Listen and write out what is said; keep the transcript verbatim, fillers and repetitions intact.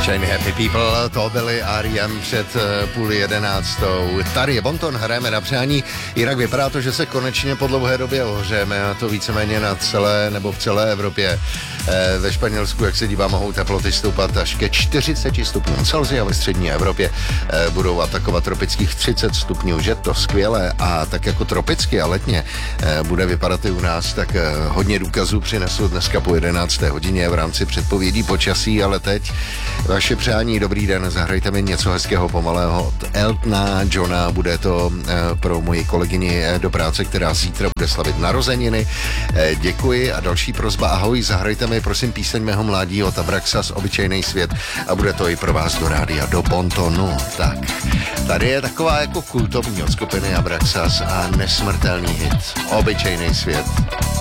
Shiny Happy People, to byli R E M před půl jedenáctou. Tady je Bonton, hrajeme na přání. Jinak vypadá to, že se konečně po dlouhé době ohřejeme, a to víceméně na celé nebo v celé Evropě. Ve Španělsku, jak se dívá, mohou teploty stoupat až ke čtyřiceti stupňům Celsia, ve střední Evropě budou atakovat tropických třicet stupňů, že to skvělé. A tak jako tropicky a letně bude vypadat i u nás, tak hodně důkazů přinesu dneska po jedenácté hodině v rámci předpovědí počasí, ale teď vaše přání, dobrý den, zahrajte mi něco hezkého pomalého od Eltona Johna, bude to pro moji kolegyni do práce, která zítra bude slavit narozeniny. Děkuji a další prosba, ahoj, zahrajte mi prosím píseň mého mládí od Abraxas, Obyčejný svět, a bude to i pro vás do rádia, do Bontonu. Tak, tady je taková jako kultovní od skupiny Abraxas a nesmrtelný hit, Obyčejný svět.